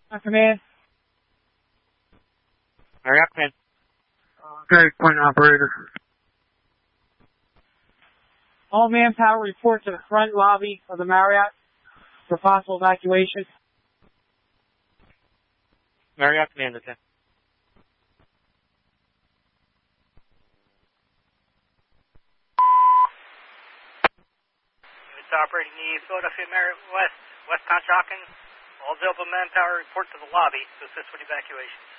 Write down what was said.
Command. Marriott Command. Okay, point operator. All manpower report to the front lobby of the Marriott for possible evacuation. Marriott Command, okay. Units operating the Philadelphia Marriott West, West Conshohocken. All available manpower report to the lobby to assist with evacuations.